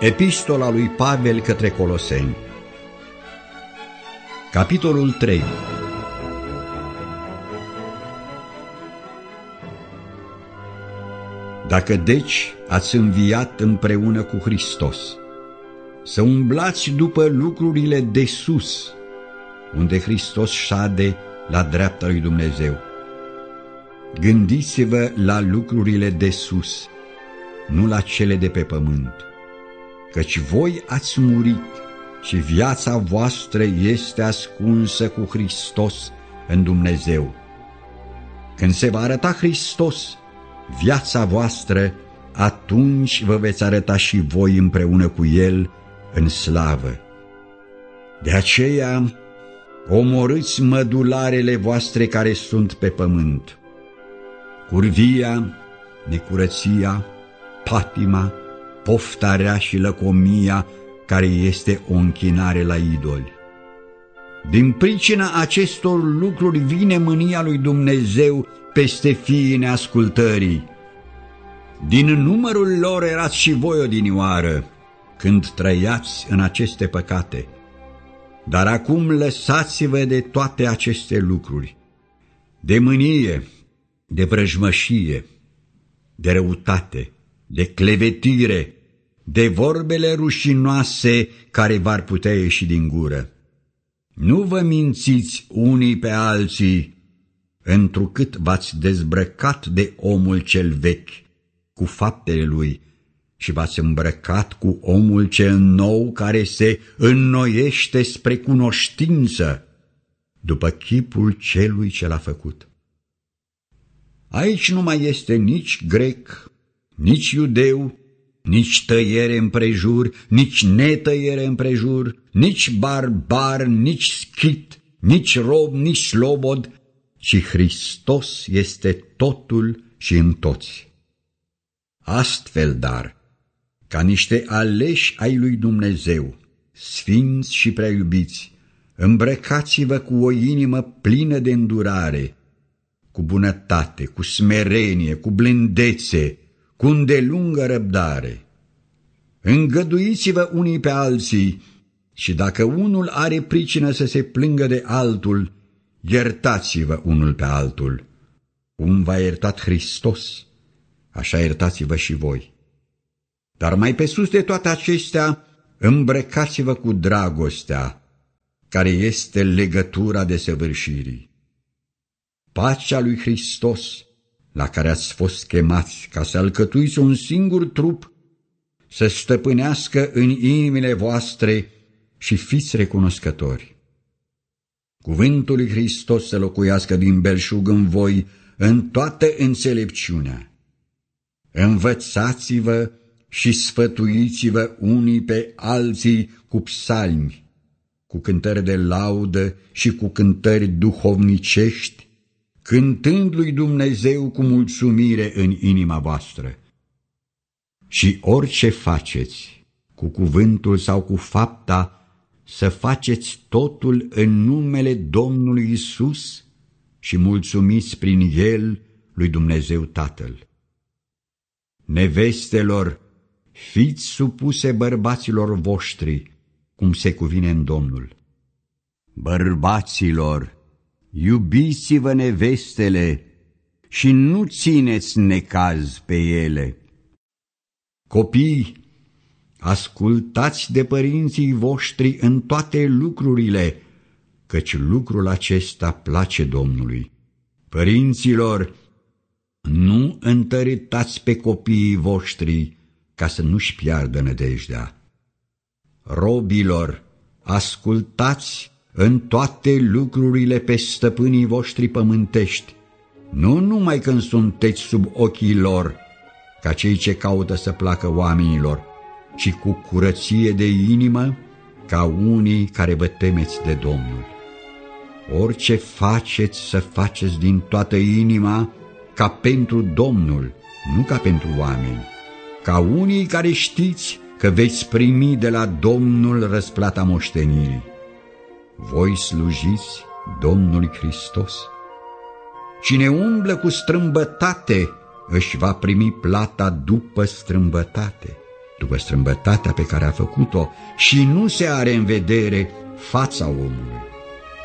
Epistola lui Pavel către Coloseni. Capitolul 3. Dacă deci ați înviat împreună cu Hristos, să umblați după lucrurile de sus, unde Hristos șade la dreapta lui Dumnezeu. Gândiți-vă la lucrurile de sus, nu la cele de pe pământ, căci voi ați murit și viața voastră este ascunsă cu Hristos în Dumnezeu. Când se va arăta Hristos, viața voastră, atunci vă veți arăta și voi împreună cu El în slavă. De aceea, omorâți mădularele voastre care sunt pe pământ: curvia, necurăția, patima, poftarea și lăcomia, care este o închinare la idoli. Din pricina acestor lucruri vine mânia lui Dumnezeu peste fiii neascultării. Din numărul lor erați și voi odinioară, când trăiați în aceste păcate. Dar acum lăsați-vă de toate aceste lucruri: de mânie, de vrăjmășie, de răutate, de clevetire, de vorbele rușinoase care v-ar putea ieși din gură. Nu vă mințiți unii pe alții, întrucât v-ați dezbrăcat de omul cel vechi cu faptele lui și v-ați îmbrăcat cu omul cel nou, care se înnoiește spre cunoștință după chipul celui ce l-a făcut. Aici nu mai este nici grec, nici iudeu, nici tăiere împrejur, nici netăiere împrejur, nici barbar, nici schit, nici rob, nici slobod, ci Hristos este totul și în toți. Astfel, dar, ca niște aleși ai lui Dumnezeu, sfinți și prea iubiți, îmbrăcați-vă cu o inimă plină de îndurare, cu bunătate, cu smerenie, cu blândețe, cu îndelungă răbdare. Îngăduiți-vă unii pe alții și dacă unul are pricină să se plângă de altul, iertați-vă unul pe altul. Cum v-a iertat Hristos, așa iertați-vă și voi. Dar mai pe sus de toate acestea, îmbrăcați-vă cu dragostea, care este legătura desăvârșirii. Pacea lui Hristos, la care ați fost chemați ca să alcătuiți un singur trup, să stăpânească în inimile voastre și fiți recunoscători. Cuvântul lui Hristos să locuiască din belșug în voi în toată înțelepciunea. Învățați-vă și sfătuiți-vă unii pe alții cu psalmi, cu cântări de laudă și cu cântări duhovnicești, cântând lui Dumnezeu cu mulțumire în inima voastră. Și orice faceți, cu cuvântul sau cu fapta, să faceți totul în numele Domnului Isus și mulțumiți prin El lui Dumnezeu Tatăl. Nevestelor, fiți supuse bărbaților voștri, cum se cuvine în Domnul. Bărbaților, iubiți-vă nevestele și nu țineți necaz pe ele. Copii, ascultați de părinții voștri în toate lucrurile, căci lucrul acesta place Domnului. Părinților, nu întăritați pe copiii voștri ca să nu-și piardă nădejdea. Robilor, ascultați în toate lucrurile pe stăpânii voștri pământești, nu numai când sunteți sub ochii lor, ca cei ce caută să placă oamenilor, ci cu curăție de inimă, ca unii care vă temeți de Domnul. Orice faceți, să faceți din toată inima, ca pentru Domnul, nu ca pentru oameni, ca unii care știți că veți primi de la Domnul răsplata moștenirii. Voi slujiți Domnului Hristos. Cine umblă cu strâmbătate își va primi plata după strâmbătate, după strâmbătatea pe care a făcut-o și nu se are în vedere fața omului.